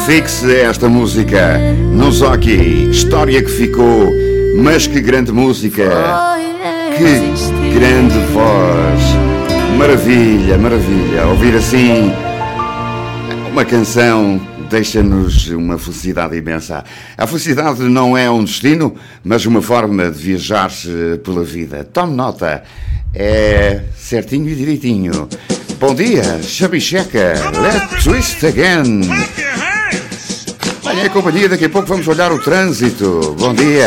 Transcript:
Fixe esta música no Zoki, história que ficou, mas que grande música, que grande voz, maravilha, maravilha, ouvir assim uma canção deixa-nos uma felicidade imensa. A felicidade não é um destino, mas uma forma de viajar pela vida. Tome nota, é certinho e direitinho. Bom dia, Chabicheca, let's twist again. Venha em companhia, daqui a pouco vamos olhar o trânsito. Bom dia.